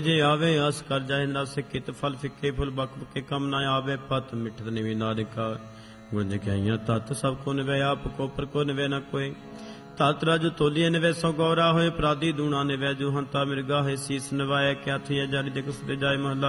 ਜੇ ਆਵੇ ਆਸ ਕਰ ਜਾਏ ਨਸ ਕਿਤ ਫਲ ਫਿੱਕੇ ਫੁੱਲ ਬਕ ਬਕੇ ਕਮ ਨਾ ਆਵੇ ਪਤ ਮਿਠਤ ਨਿਵੀ ਨਾਨਕਾ ਗੁੰਜ ਕਈਆਂ ਤਤ ਸਭ ਕੋ ਨਿਵੇ ਆਪ ਕੋ ਪਰ ਕੋ ਨਿਵੇ ਨ ਕੋਇ ਤਤ ਰਜ ਤੋਲੀਏ ਨਿਵੇ ਸੋ ਗੌਰਾ ਹੋਏ ਅਪਰਾਧੀ ਦੂਣਾ ਨਿਵੇ ਜੋ ਹੰਤਾ ਮਿਰਗਾ ਹੈ ਸੀਸ ਨਿਵਾਏ ਕਿਆ ਥੀ ਜਾਰੀ ਦੇ ਕੁਸ ਦੇ ਜਾਏ ਮਹਲਾ